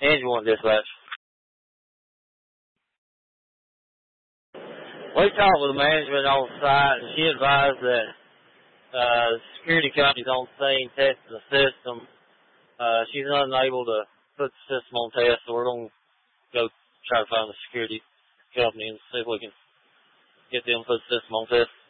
Angie 1 dispatch. We talked with the management on site, and she advised that the security company's on scene testing the system. She's unable to put the system on test, so we're going to go try to find the security company and see if we can get them to put the system on test.